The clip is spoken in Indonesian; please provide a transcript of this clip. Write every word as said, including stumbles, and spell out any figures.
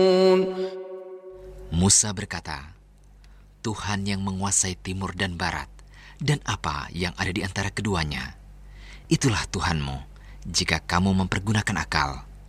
Musa berkata, Tuhan yang menguasai timur dan barat, dan apa yang ada di antara keduanya. Itulah Tuhanmu, jika kamu mempergunakan akal.